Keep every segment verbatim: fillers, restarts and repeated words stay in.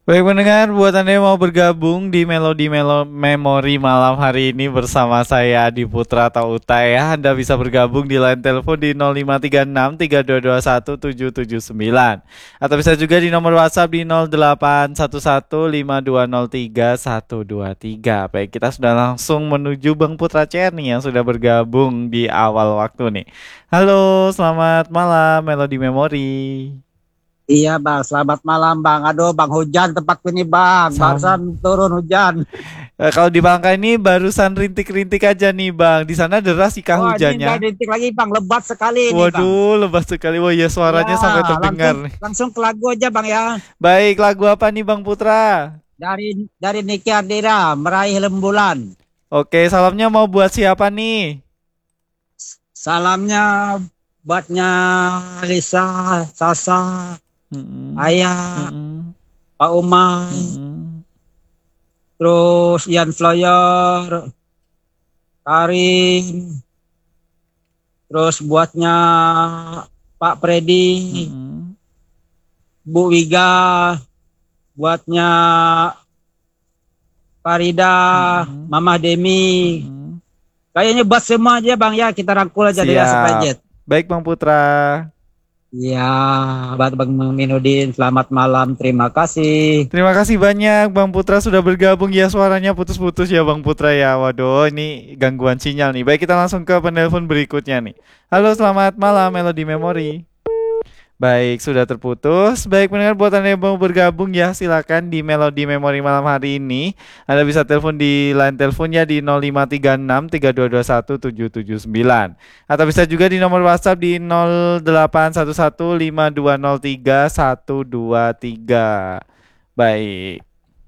Baik pendengar, buat Anda yang mau bergabung di Melodi Melo Memori malam hari ini bersama saya Adi Putra atau Uta ya, Anda bisa bergabung di line telepon di nol lima tiga enam tiga dua dua satu tujuh tujuh sembilan atau bisa juga di nomor WhatsApp di nol delapan satu satu lima dua nol tiga satu dua tiga. Baik, kita sudah langsung menuju Bang Putra C R nih yang sudah bergabung di awal waktu nih. Halo, selamat malam Melodi Memori. Iya bang, selamat malam bang. Aduh bang, hujan tempat ini bang. Sam- Barusan turun hujan. Eh, kalau di Bangka ini barusan rintik-rintik aja nih Bang. Di sana deras ikah Wah ini nggak hujannya. rintik lagi bang, lebat sekali ini bang. Waduh, lebat sekali. Wah ya Ya suaranya sampai terdengar langsung nih. langsung ke lagu aja bang ya. Baik, lagu apa nih Bang Putra? Dari dari Niki Ardira, Meraih Rembulan. Oke, salamnya mau buat siapa nih? Salamnya buatnya Lisa, Sasa, Mm-mm, Ayah, mm-mm, Pak Umar, mm-mm. terus Ian Floyer, Karin, terus buatnya Pak Freddy, Mm-mm. Bu Wiga, buatnya Farida, Mm-mm. Mama Demi. Mm-mm. Kayaknya buat semua aja bang ya, kita rangkul aja dari Siap. Jet. Baik Bang Putra. Ya, buat Bang Minudin, selamat malam, terima kasih. Terima kasih banyak Bang Putra sudah bergabung ya, suaranya putus-putus ya Bang Putra ya. Waduh, ini gangguan sinyal nih. Baik, kita langsung ke penelpon berikutnya nih. Halo, selamat malam Melodi Memori. Baik, sudah terputus. Baik, pendengar buat Anda yang mau bergabung ya, silakan di Melodi Memori malam hari ini. Anda bisa telepon di line teleponnya di nol lima tiga enam tiga dua dua satu tujuh tujuh sembilan atau bisa juga di nomor WhatsApp di nol delapan satu satu lima dua nol tiga satu dua tiga. Baik.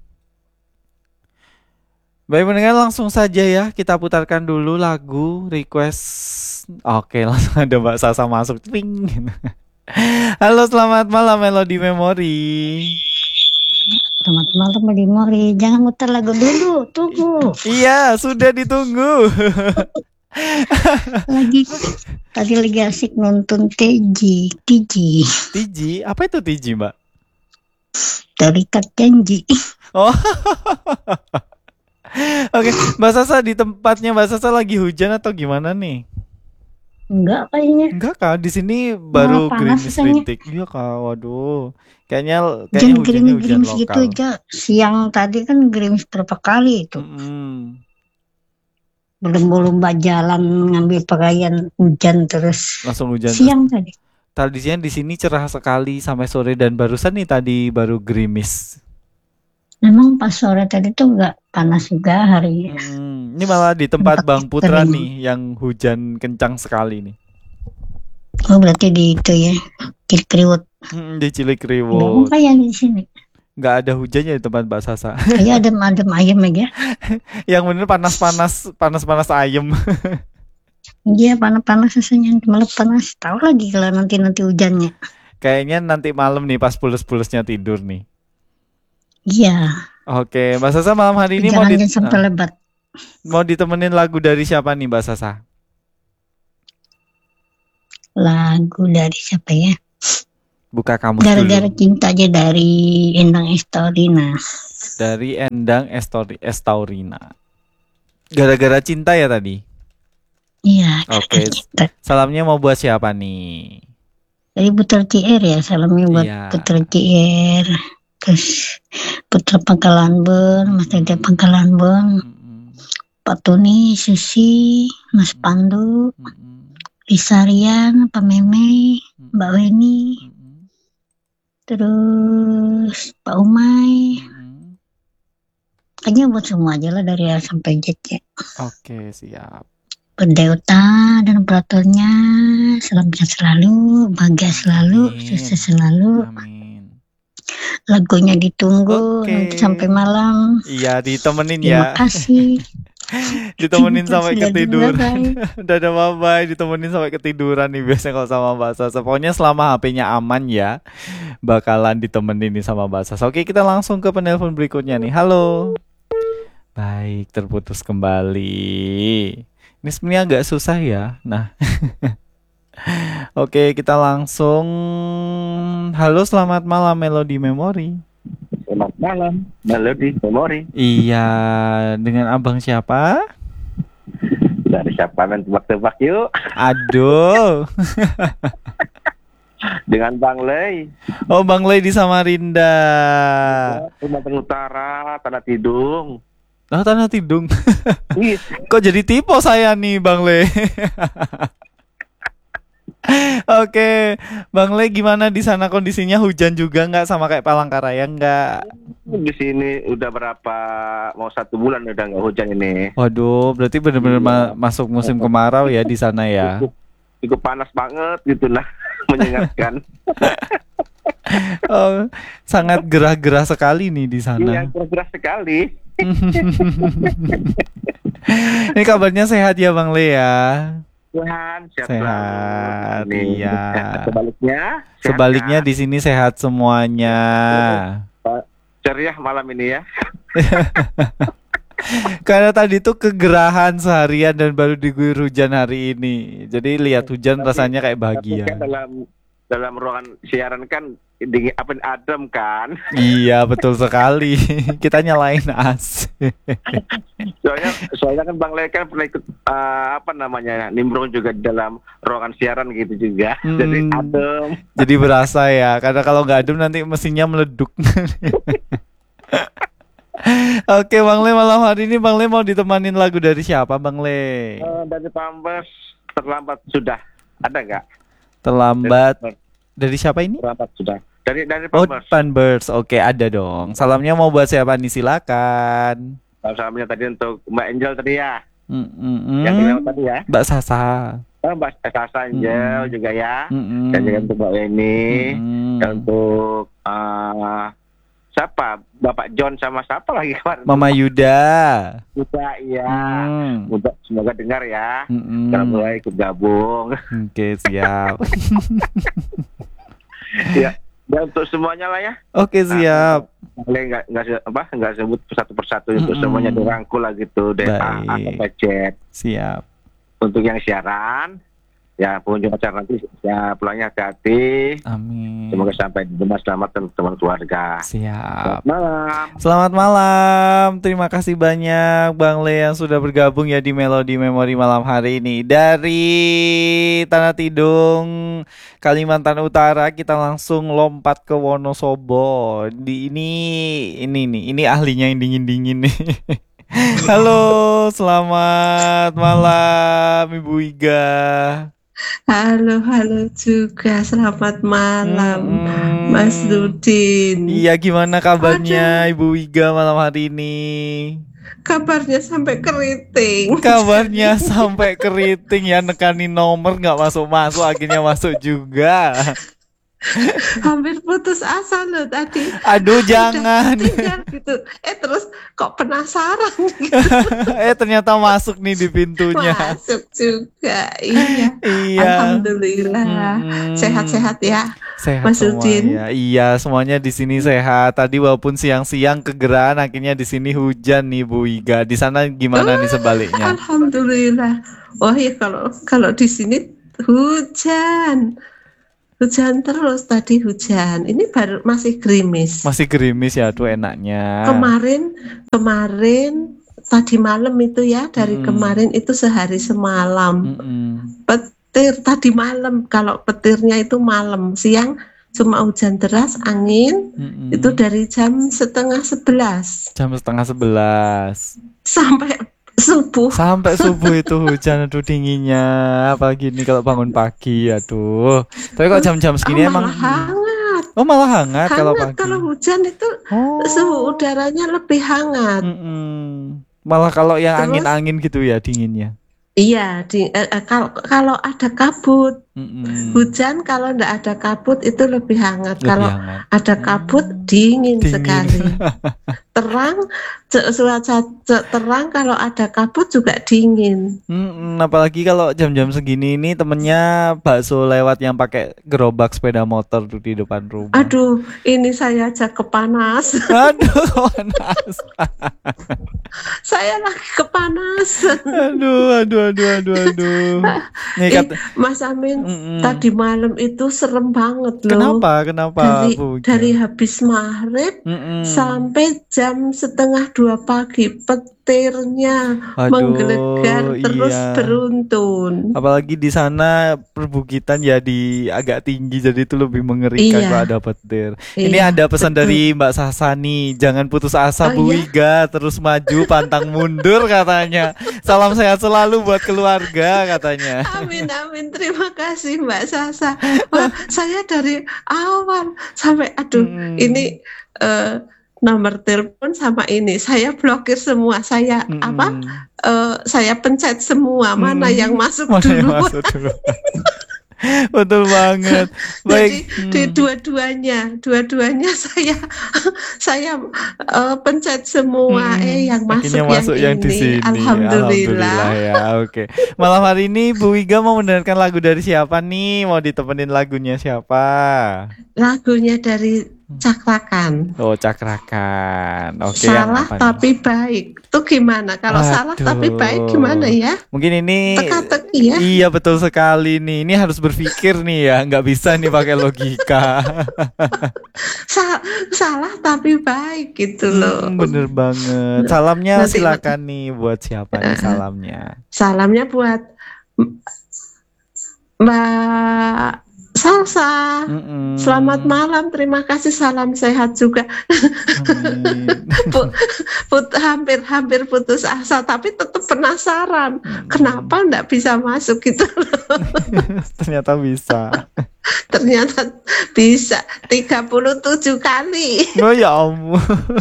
Baik pendengar, langsung saja ya kita putarkan dulu lagu request. Oke, langsung ada Mbak Sasa masuk. Ting. Halo, selamat malam Melodi Memori. Selamat malam Mbak Mori. Jangan muter lagu dulu, tunggu. Iya, sudah ditunggu. Lagi tadi lagi asik nonton T J, T J. Tiji, apa itu Tiji, Mbak? Terikat janji. Oh. Oke, Mbak Sasa di tempatnya Mbak Sasa lagi hujan atau gimana nih? Enggak kayaknya. Enggak Kak, di sini baru Malah panas gerimis rasanya. rintik. Iya Kak, waduh. Kayaknya kayaknya Jangan hujannya hujan gerimis-gerimis gitu lokal. aja. Siang tadi kan gerimis berapa kali itu. Mm-mm. Belum-belum jalan ngambil pakaian hujan terus. Langsung hujan. Siang tadi. Tadi siang di sini cerah sekali sampai sore dan barusan nih tadi baru gerimis. Memang pas sore tadi tuh enggak panas juga harinya. Hmm, ini malah di tempat Tempat Bang Putra kering. nih yang hujan kencang sekali nih. Oh berarti di itu ya. Kriwut. Hmm, di Cilikriwut. Enggak kayak di sini. Nggak ada hujannya di tempat Mbak Sasa. Kayak adem-adem ayam aja. Yang bener panas-panas, panas-panas ayam. Iya panas-panas rasanya, malah panas. Tahu lagi kalau nanti nanti hujannya. Kayaknya nanti malam nih pas pules-pulesnya tidur nih. Iya. Oke, Mbak Sasa malam hari ini mau Jangan di, jangan sampai ah, lebat. mau ditemenin lagu dari siapa nih Mbak Sasa? Lagu dari siapa ya? Buka kamus Gara-gara dulu. cinta aja dari Endang Estorina. Dari Endang Estori Estaurina. Gara-gara cinta ya tadi? Iya. Oke, Cinta. salamnya mau buat siapa nih? Dari Putra C R ya, salamnya buat Iya. Putra C R. Terus Putra Pangkalan Bon, Mas Dede Pangkalan Bon, Mm-mm, Pak Tuni, Susi, Mas Pandu, mm-mm, Lisarian, Pak Meme, Mbak Weni, mm-mm, terus Pak Umay. mm-mm. Kayaknya buat semua aja lah dari A sampai Z ya. Oke, siap. Pendeuta dan operatornya salam sehat selalu, bahagia selalu, Amin. sukses selalu. Amin. Lagunya ditunggu Oke. nanti sampai malam. Iya, ditemenin Terima ya. kasih. Ditemenin Cinta sampai sudah dulu, ketiduran. bye-bye. Dadah bye-bye, ditemenin sampai ketiduran nih biasanya kalau sama Mbak Sasa. Pokoknya selama H P-nya aman ya, bakalan ditemenin nih sama Mbak Sasa. Oke, kita langsung ke penelpon berikutnya nih. Halo. Baik, terputus kembali. Ini sebenarnya agak susah ya. Nah, oke, kita langsung. Halo, selamat malam Melodi Memori. Selamat malam, Melody Memori. Iya, dengan abang siapa? Dari siapa nanti tebak-tebak yuk. Aduh. Dengan Bang Lei. Oh, Bang Lei di Samarinda. Kalimantan Utara, Tanah Tidung. Oh, Tanah Tidung. Ih, Kok jadi tipe saya nih, Bang Le? Oke, Bang Le, gimana di sana kondisinya? Hujan juga nggak sama kayak Palangkaraya nggak? di sini udah berapa mau satu bulan udah nggak hujan ini. Waduh, berarti benar-benar ma- masuk musim kemarau ya di sana ya? Cukup, cukup panas banget gitulah, menyengatkan. Oh, sangat gerah-gerah sekali nih di Iya, sana. keras sekali. Ini kabarnya sehat ya, Bang Le ya? Tuhan, sehat, Sehat, selalu. Nih, iya. Sebaliknya, sehat Sebaliknya kan? di sini sehat semuanya. Ceria malam ini ya. Karena tadi tuh kegerahan seharian dan baru diguyur hujan hari ini. Jadi lihat hujan Tapi- rasanya kayak Tapi bahagia. kan dalam dalam ruangan siaran kan dingin apa adem kan. Iya, betul sekali. Kita nyalain A C. Soalnya soalnya kan Bang Le kan pernah ikut eh, apa namanya nimbrung juga di dalam ruangan siaran gitu juga. Hmm. Jadi adem. Jadi berasa ya. Karena kalau nggak adem nanti mesinnya meleduk. Oke, Bang Le, malam hari ini Bang Le mau ditemanin lagu dari siapa, Bang Le? Eh, dari Pambers terlambat sudah. Ada nggak? Terlambat. Dari, Dari siapa ini? terlambat sudah. Dari dari Oh, Pambers. Panbirds. Oke, ada dong. Salamnya mau buat siapa nih? Silakan. Salamnya tadi untuk Mbak Angel tadi ya. Mm-mm. Yang dilewat tadi ya. Mbak Sasa. Oh, Mbak Sasa Angel Mm. juga ya. Mm-mm. Dan juga untuk Mbak Weni. Mm-mm. Dan untuk eh, siapa? Bapak John sama siapa lagi kemarin? Mama Yuda. Juga iya. Hmm. Semoga, semoga dengar ya. Mm-mm. Karena mulai ikut gabung. Oke, siap. Ya, dan untuk semuanya lah ya. Oke, siap. Boleh nggak nggak se- apa nggak sebut satu persatu untuk Mm-mm. semuanya dirangkul lah gitu. D A Baik. atau chat. Siap. Untuk yang siaran, ya pengunjung acara nanti ya pulangnya hati-hati. Amin. Semoga sampai di rumah selamat dan teman keluarga. Siap. Selamat malam. Selamat malam. Terima kasih banyak Bang Le yang sudah bergabung ya di Melody Memori malam hari ini. Dari Tanah Tidung, Kalimantan Utara, kita langsung lompat ke Wonosobo. Di ini ini nih, ini ahlinya yang dingin-dingin nih. Halo, selamat malam Ibu Iga. Halo, halo juga. Selamat malam, Mm-mm. Mas Dudin. Iya, gimana kabarnya Ibu Iga malam hari ini? Kabarnya sampai keriting. Kabarnya sampai keriting ya, nekanin nomor nggak masuk-masuk, akhirnya masuk juga. Hampir putus asa loh tadi. Aduh, jangan. Tinggal gitu. Eh terus kok penasaran gitu. Eh, ternyata masuk nih di pintunya. Masuk juga. Iya. Iya. Alhamdulillah. Mm-mm. Sehat-sehat ya. Sehat Mas Udin. semuanya. Iya, semuanya di sini sehat. Tadi walaupun siang-siang kegerahan, akhirnya di sini hujan nih Bu Iga. Di sana gimana nih sebaliknya? Alhamdulillah. Wah ya kalau kalau di sini hujan. Hujan terus tadi hujan. Ini baru masih gerimis. Masih gerimis ya, tuh enaknya. Kemarin kemarin tadi malam itu ya, dari Mm. kemarin itu sehari semalam. Mm-mm. Petir tadi malam, kalau petirnya itu malam, siang cuma hujan deras, angin Mm-mm. itu dari jam setengah sebelas Jam setengah sebelas sampai subuh. sampai subuh itu hujan. Aduh, dinginnya apalagi ini kalau bangun pagi. Aduh, tapi kok jam-jam segini Oh, emang malah hangat. oh malah hangat, kalau Hangat pagi. kalau hujan itu Oh. suhu udaranya lebih hangat. Mm-mm. Malah kalau yang Terus? angin-angin gitu ya dinginnya. Iya, di, eh, eh, kalau kalau ada kabut, Mm-mm. hujan kalau enggak ada kabut itu lebih hangat. Lebih Kalau hangat. ada kabut dingin, Dingin. sekali. Terang, ce- cuaca ce- terang kalau ada kabut juga dingin. Mm-mm. Apalagi kalau jam-jam segini ini temennya bakso lewat yang pakai gerobak sepeda motor tuh di depan rumah. Aduh, ini saya aja kepanas. Aduh, panas. Saya lagi kepanasan. Aduh, aduh, aduh, aduh, aduh. Nih Eh, kata, Mas Amin Mm-mm. tadi malam itu serem banget loh. Kenapa? Kenapa, Dari Bu Wika? dari habis maghrib Mm-mm. sampai jam setengah dua pagi petirnya Aduh, menggelegar terus iya. beruntun. Apalagi di sana perbukitan ya di agak tinggi, jadi itu lebih mengerikan Iya. kalau ada petir. Ini Iya, ada pesan betul. dari Mbak Sasani, jangan putus asa Oh, Bu iya? Wiga, terus maju pantang mundur katanya. Salam sehat selalu buat keluarga katanya. Amin, amin. Terima kasih Mbak Sasa. Wah, saya dari awal sampai, aduh, Mm-mm. ini eh, nomor telepon sama ini saya blokir semua. Saya Mm-mm. apa? eh, saya pencet semua. Mana Mm-mm. yang masuk Mana yang dulu. masuk dulu. Betul banget. Baik. Jadi di Hmm. dua-duanya, dua-duanya saya saya eh, pencet semua. Hmm, Eh, yang masuk akhirnya yang masuk yang di ini. sini. Alhamdulillah. ya. Oke. Malam hari ini Bu Wiga mau mendengarkan lagu dari siapa nih? Mau ditemenin lagunya siapa? Lagunya dari Cakrakan. Oh, Cakrakan. Oke, yang Salah apa nih? tapi baik. Itu gimana? Kalau salah tapi baik gimana ya? Mungkin ini Teka-teki ya. Iya, betul sekali nih. Ini harus berpikir nih ya, nggak bisa nih pakai logika. Sa- salah tapi baik gitu loh. Hmm, bener banget. Salamnya Nanti- silakan nih buat siapa nih salamnya? Salamnya buat M- Mbak Salsa. Mm-mm. Selamat malam, terima kasih, salam sehat juga. Amin. Pu- put- hampir-hampir putus asa, tapi tetap penasaran. Hmm. Kenapa enggak bisa masuk gitu? Ternyata bisa. Ternyata bisa tiga puluh tujuh kali. Oh ya ampun.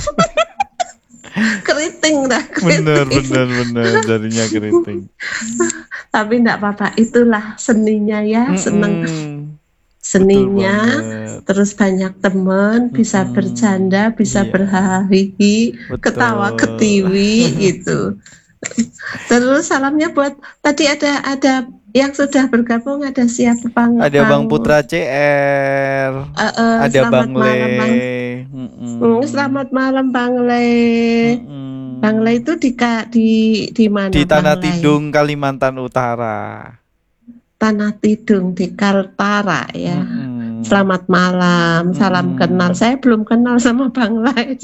Keriting dah, keriting. Bener bener bener jadinya keriting. Tapi enggak apa-apa, itulah seninya ya, seneng Mm-mm. seninya. Betul banget. Terus banyak teman, bisa Mm-mm. bercanda, bisa Iya. berhahihi, Betul. ketawa ketiwi gitu. Terus salamnya buat tadi ada ada yang sudah bergabung, ada siapa Bang? Ada Bang Putra C R. Eh, eh, Ada selamat Bang Le. malam, Bang. Mm-mm. Hmm, selamat malam Bang Le. Mm-mm. Bang Le itu di ka- di di mana? Di Tanah Bang Le? Tidung, Kalimantan Utara. Tanah Tidung di Kaltara ya. Mm-mm. Selamat malam, salam Mm-mm. kenal. Saya belum kenal sama Bang Le.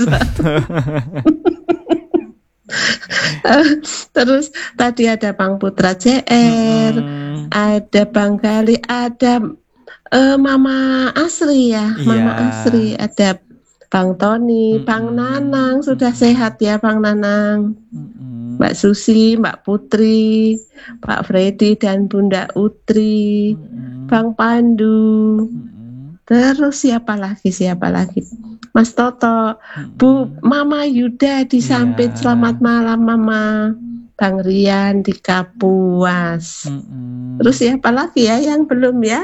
Terus tadi ada Bang Putra C R, Mm-mm. ada Bang Gali, ada eh, Mama Asri ya, Mama Iya. Asri, ada Bang Tony, Bang Mm-mm. Nanang, sudah sehat ya Bang Nanang, Mm-mm. Mbak Susi, Mbak Putri, Pak Freddy dan Bunda Utri, Mm-mm. Bang Pandu, Mm-mm. terus siapa lagi, siapa lagi? Mas Toto, Bu Mama Yuda di Sampit, Iya. selamat malam Mama. Bang Rian di Kapuas. Mm-mm. Terus siapa lagi ya yang belum ya?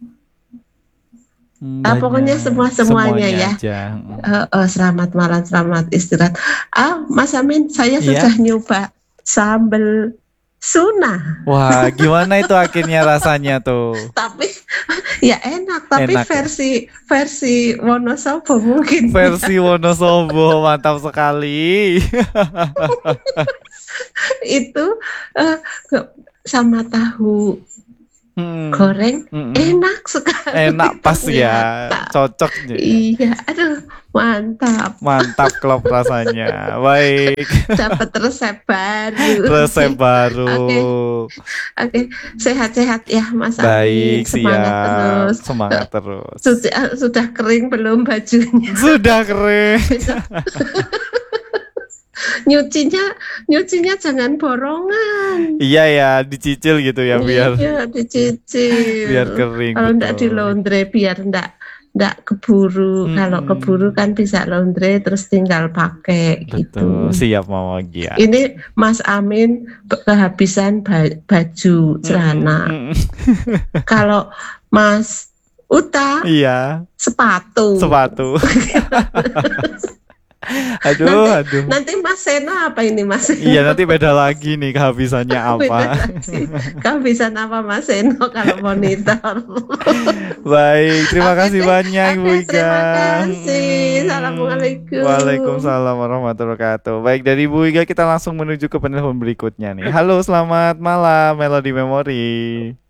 Mm, Ah, pokoknya banyak. semua-semuanya ya. aja. Mm. Eh, eh, selamat malam, selamat istirahat. Ah, Mas Amin, saya Iya. sudah nyoba sambal Suna, Wah, gimana itu akhirnya rasanya tuh? tapi ya enak, tapi Enak ya? versi versi Wonosobo mungkin. Versi Wonosobo, mantap sekali. Itu eh, ke- sama tahu Hmm. goreng Mm-mm. enak sekali. Enak pas ya, ternyata. cocok. Iya, aduh, mantap. Mantap klop rasanya. Baik, Dapat resep baru. resep baru. Oke. Oke, sehat-sehat ya Mas Amin. Baik, Semangat siap. terus. Semangat terus. Sudah, sudah kering belum bajunya? Sudah keren. Nyucinya, nyucinya jangan borongan. Iya ya, dicicil gitu ya biar Iya, dicicil. biar kering. Kalau enggak di betul. laundry biar enggak enggak keburu. Mm-mm. Kalau keburu kan bisa laundry terus tinggal pakai gitu. Betul, siap Mama Gia. Ini Mas Amin be- kehabisan ba- baju celana. Mm-mm. Kalau Mas Uta Iya, sepatu. sepatu. Aduh, aduh. Nanti Mas Seno apa ini Mas Seno? Iya, nanti beda lagi nih kehabisannya Beda apa. lagi. Kehabisan apa Mas Seno kalau monitor? Baik, terima Oke kasih deh. banyak Oke, Bu Ika. terima kasih. Mm-mm. Assalamualaikum. Waalaikumsalam warahmatullahi wabarakatuh. Baik, dari Bu Ika kita langsung menuju ke penelpon berikutnya nih. Halo, selamat malam Melody Memory.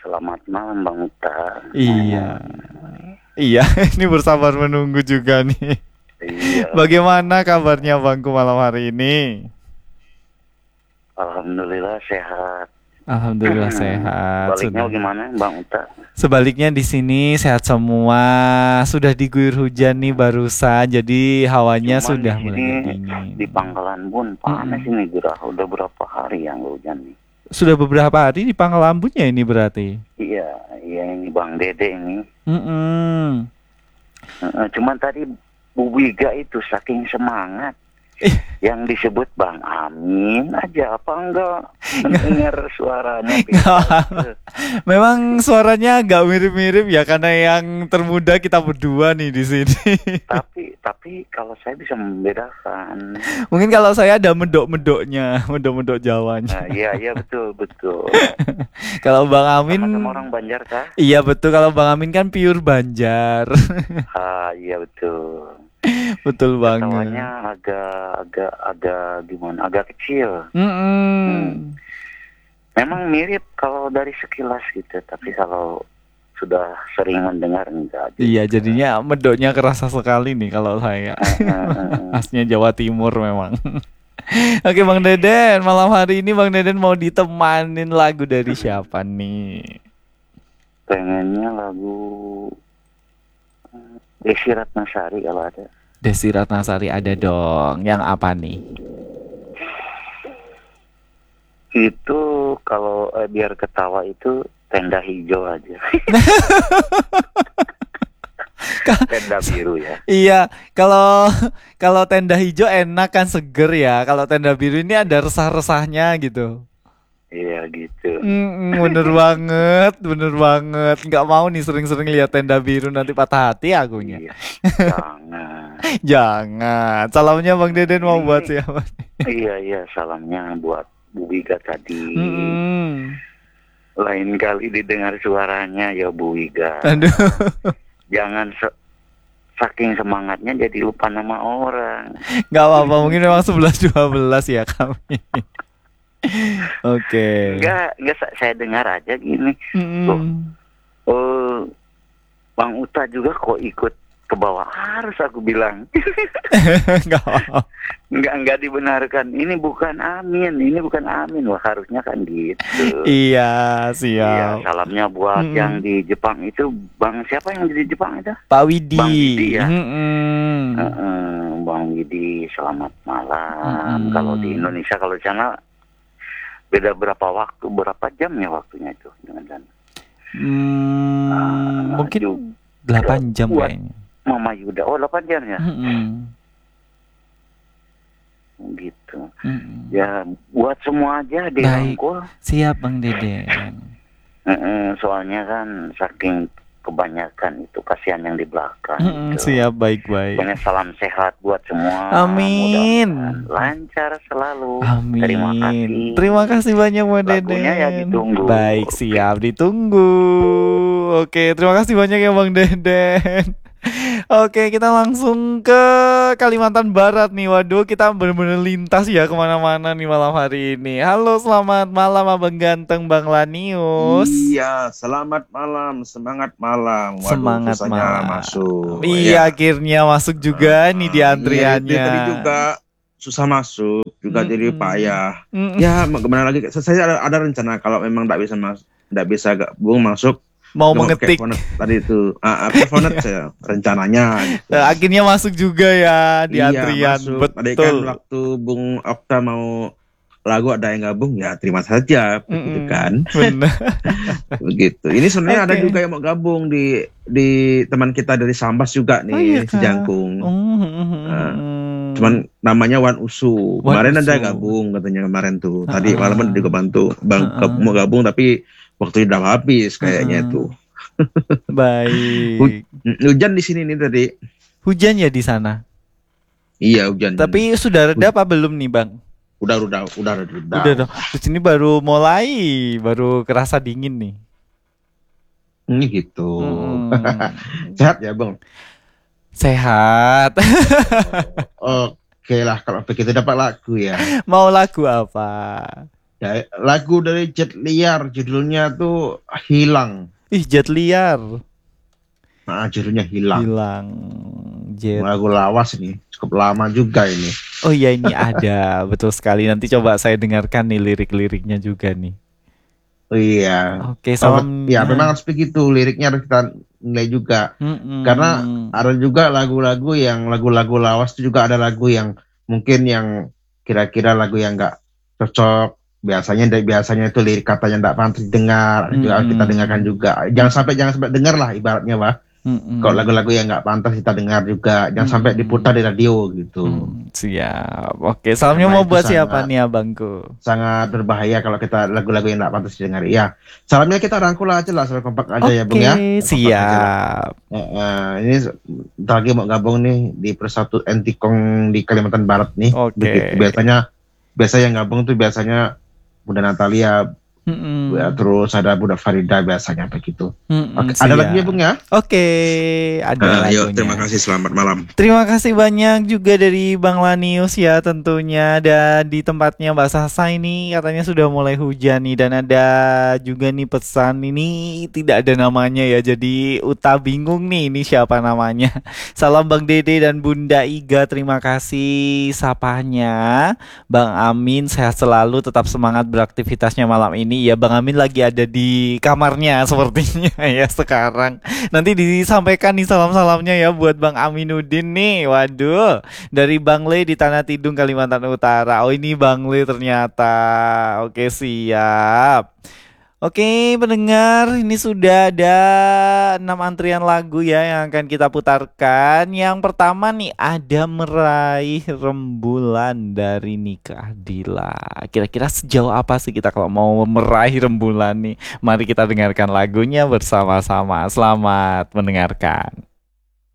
selamat malam Bang Uta. Iya. Iya, ini bersabar menunggu juga nih. Iya. Bagaimana kabarnya Bangku malam hari ini? Alhamdulillah sehat. Alhamdulillah sehat. Baliknya Sudah. gimana Bang Uta? Sebaliknya di sini sehat semua. Sudah diguyur hujan nih barusan, jadi hawanya Cuman sudah di mulai sini, dingin. di Pangkalan Bun panas ini gerah. Udah berapa hari yang hujan nih? Sudah beberapa hari di Pangkalambunnya ini berarti. Iya, iya ini Bang Dede ini. Mm-mm. Eh, Cuman tadi Bu Wiga itu saking semangat yang disebut Bang Amin aja apa enggak mendengar suaranya beda. Memang suaranya agak mirip-mirip ya karena yang termuda kita berdua nih di sini. tapi tapi kalau saya bisa membedakan. Mungkin kalau saya ada mendok-mendoknya, mendok-mendok Jawanya. Nah, iya iya betul betul. Kalau Bang Amin, Sama-sama orang Banjar kah? iya betul. Kalau Bang Amin kan pure Banjar. Ah iya betul. Betul banget. Ketawanya agak agak agak gimana? Agak kecil. Mm-mm. Memang mirip kalau dari sekilas gitu, tapi kalau sudah sering mendengar enggak. Iya, jadinya mendoknya kerasa sekali nih kalau saya. Khasnya Jawa Timur memang. Oke Bang Deden, malam hari ini Bang Deden mau ditemanin lagu dari siapa nih? Pengennya lagu Desi Ratnasari kalau ada. Desi Ratnasari ada dong. Yang apa nih? Itu kalau eh, biar ketawa itu tenda hijau aja. Tenda biru ya. Iya, kalau kalau tenda hijau enak kan seger ya. Kalau tenda biru ini ada resah-resahnya gitu. Iya gitu. Mm, bener banget, bener banget. Nggak mau nih sering-sering lihat tenda biru nanti patah hati akunya. Iya. Jangan. Jangan. Salamnya Bang Deden mau Ini- buat siapa? Iya iya salamnya buat Bu Wiga tadi. Mm-mm. Lain kali didengar suaranya ya Bu Wiga. Aduh. Jangan se- saking semangatnya jadi lupa nama orang. Nggak apa-apa, mungkin memang sebelas dua belas ya kami. Oke. Enggak, enggak sa- saya dengar aja gini. Mm-mm. Oh, Bang Uta juga kok ikut ke bawah harus aku bilang. Nggak apa-apa. Enggak enggak dibenarkan. Ini bukan Amin, ini bukan Amin. Wah, harusnya kan gitu. Iya, Iya, siap. salamnya buat Mm-mm. yang di Jepang itu Bang siapa yang di Jepang itu? Pak Widi. Bang Widi ya? Mm-mm. Heeh, Bang Widi selamat malam. Mm-mm. Kalau di Indonesia kalau di sana beda berapa waktu, berapa jamnya waktunya itu dengan sana? Hmm, Ah, mungkin juga delapan jam buat- kayaknya. Mama Yuda, oh delapan jam ya? Mm-mm. Gitu. Mm-mm. Ya buat semua aja Baik. dirangkul. Siap Bang Deden. Heeh, soalnya kan saking kebanyakan itu kasihan yang di belakang. Mm-mm, gitu. siap, baik-baik. Pokoknya salam sehat buat semua. Amin. Mudah-mudahan lancar selalu. Amin. Terima kasih. Terima kasih banyak Bang Deden. Lagunya ya ditunggu. Baik, siap ditunggu. Oke, terima kasih banyak ya Bang Deden. Oke, kita langsung ke Kalimantan Barat nih. Waduh, kita bener-bener lintas ya kemana-mana nih malam hari ini. Halo, selamat malam Abang Ganteng Bang Lanius. Iya, selamat malam, semangat malam. Waduh, Semangat susahnya malam. masuk. Iya, Ya. akhirnya masuk juga nih di Iya, antriannya. dia tadi juga susah masuk, juga Mm-mm. jadi payah. Mm-mm. Ya, mau gimana lagi? Saya ada, ada rencana kalau memang tidak bisa mas, tidak bisa gabung masuk. Mau cuma mengetik. pakai Phonet tadi itu, ah, ah, pakai Phonet saya rencananya. Gitu. Eh, akhirnya masuk juga ya di Iya, antrian. masuk. Tadi kan Betul. waktu Bung Okta mau lagu ada yang gabung, ya terima saja, begitu Mm-mm. kan. Benar. Begitu. Ini sebenarnya ada Oke. juga yang mau gabung di di teman kita dari Sambas juga nih, Oh, iya, si Kak? Jangkung. Mm-mm. Cuman namanya Wan Usu. Wan Kemarin ada Usu. gabung katanya kemarin tuh. Tadi Ah. malam juga bantu bang Ah. mau gabung tapi waktunya udah habis kayaknya Ah. itu. Baik. Hujan di sini nih tadi. Hujan ya di sana. Iya hujan. Tapi sudah reda apa belum nih, Bang? udah udah udah udah. Udah dong. Di sini baru mulai, baru kerasa dingin nih. Ini gitu. Mm. Sehat ya bang. Sehat. Oke lah kalau begitu dapat lagu ya. Mau lagu apa? Da- lagu dari Jet Liar judulnya tuh Hilang. Ih, Jet Liar. Nah, judulnya Hilang. Hilang. Jet. Lagu lawas ini, cukup lama juga ini. Oh iya, ini ada. Betul sekali. Nanti coba saya dengarkan nih lirik-liriknya juga nih. Oh iya. Oke, Sama, salam. ya memang harus begitu, liriknya harus kita nilai juga. Mm-mm. Karena ada juga lagu-lagu yang lagu-lagu lawas itu juga ada lagu yang mungkin yang kira-kira lagu yang nggak cocok. Biasanya biasanya itu lirik katanya nggak pantas didengar, juga harus kita Mm-mm. dengarkan juga. Jangan sampai jangan sampai dengar lah ibaratnya, Pak. Mm-mm. Kalau lagu-lagu yang nggak pantas kita dengar juga, jangan sampai Mm-mm. diputar di radio gitu. Hmm, siap. Oke, salamnya Karena mau itu buat siapa sangat- nih abangku? Sangat berbahaya kalau kita lagu-lagu yang nggak pantas didengar. Ya, salamnya kita rangkul aja lah, salam kompak aja ya, Bung ya. Oke, Kompak aja lah. siap. Eh, eh, ini bentar lagi mau gabung nih di Persatu Entikong di Kalimantan Barat nih. Oke. Begitu. Biasanya biasa yang gabung tuh biasanya Bunda Natalia, Mm-mm. ya, terus ada Bunda Farida biasanya begitu. Mm-mm, Oke, ada siap. lagi ya, Bung ya? Oke, ada Ah, yuk, lagunya. terima kasih, selamat malam. Terima kasih banyak juga dari Bang Lanius ya tentunya. Dan di tempatnya Mbak Sasa ini katanya sudah mulai hujan nih. Dan ada juga nih pesan ini tidak ada namanya ya. Jadi Uta bingung nih ini siapa namanya. Salam Bang Dede dan Bunda Iga. Terima kasih sapanya. Bang Amin sehat selalu, tetap semangat beraktivitasnya malam ini. Ya Bang Amin lagi ada di kamarnya sepertinya ya sekarang. Nanti disampaikan nih salam-salamnya ya buat Bang Aminuddin nih. Waduh, dari Bang Le di Tanah Tidung, Kalimantan Utara. Oh ini Bang Le ternyata. Oke, siap. Oke pendengar, ini sudah ada enam antrian lagu ya yang akan kita putarkan. Yang pertama nih ada Meraih Rembulan dari Nika Ardila. Kira-kira sejauh apa sih kita kalau mau meraih rembulan nih? Mari kita dengarkan lagunya bersama-sama. Selamat mendengarkan.